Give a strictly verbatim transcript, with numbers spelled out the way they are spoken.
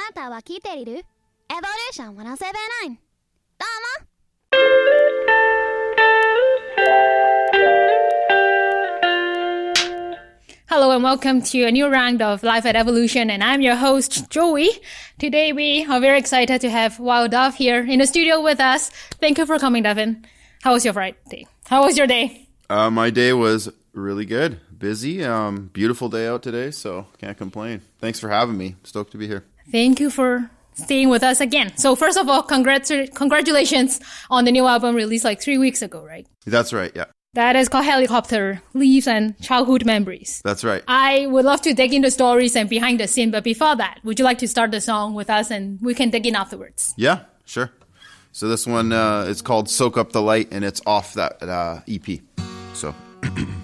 なたは聞いている Evolution one oh seven point nine どうも Hello and welcome to a new round of Life at Evolution, and I'm your host, Joey. Today we are very excited to have Wild Dove here in the studio with us. Thank you for coming, Devin. How was your Friday? How was your day? Uh, my day was really good. Busy. Um, beautiful day out today, so can't complain. Thanks for having me. Stoked to be here. Thank you for staying with us again. So first of all, congrats, congratulations on the new album released like three weeks ago, right? That's right, yeah. That is called Helicopter, Leaves and Childhood Memories. That's right. I would love to dig into stories and behind the scene, but before that, would you like to start the song with us and we can dig in afterwards? Yeah, sure. So this one uh, is called Soak Up the Light, and it's off that uh, E P. So...